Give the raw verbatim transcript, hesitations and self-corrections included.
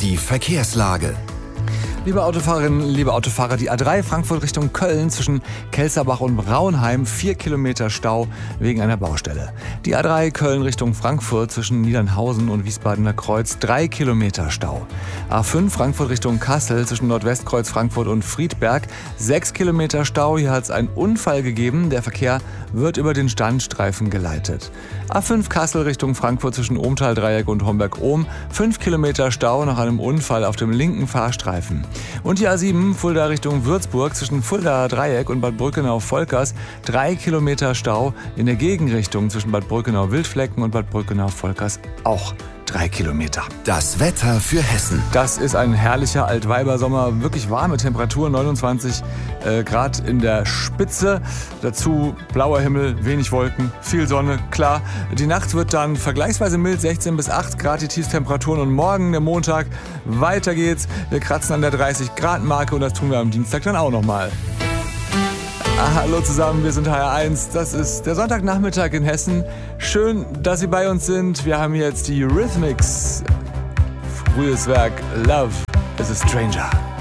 Die Verkehrslage. Liebe Autofahrerinnen, liebe Autofahrer, die A drei Frankfurt Richtung Köln zwischen Kelsterbach und Braunheim, vier Kilometer Stau wegen einer Baustelle. Die A drei Köln Richtung Frankfurt zwischen Niedernhausen und Wiesbadener Kreuz, drei Kilometer Stau. A fünf Frankfurt Richtung Kassel zwischen Nordwestkreuz Frankfurt und Friedberg, sechs Kilometer Stau. Hier hat es einen Unfall gegeben. Der Verkehr wird über den Standstreifen geleitet. A fünf Kassel Richtung Frankfurt zwischen Ohmtal-Dreieck und Homberg-Ohm, fünf Kilometer Stau nach einem Unfall auf dem linken Fahrstreifen. Und die A sieben Fulda Richtung Würzburg zwischen Fulda-Dreieck und Bad Brückenau-Volkers, drei Kilometer Stau. In der Gegenrichtung zwischen Bad Brückenau-Wildflecken und Bad Brückenau-Volkers auch drei Kilometer. Das Wetter für Hessen. Das ist ein herrlicher Altweibersommer, wirklich warme Temperaturen, neunundzwanzig äh, Grad in der Spitze. Dazu blauer Himmel, wenig Wolken, viel Sonne, klar. Die Nacht wird dann vergleichsweise mild, sechzehn bis acht Grad die Tiefstemperaturen. Und morgen, der Montag, weiter geht's. Wir kratzen an der dreißig Grad Marke und das tun wir am Dienstag dann auch nochmal. Ah, hallo zusammen, wir sind H R eins. Das ist der Sonntagnachmittag in Hessen. Schön, dass Sie bei uns sind. Wir haben jetzt die Rhythmics. Frühes Werk Love is a Stranger.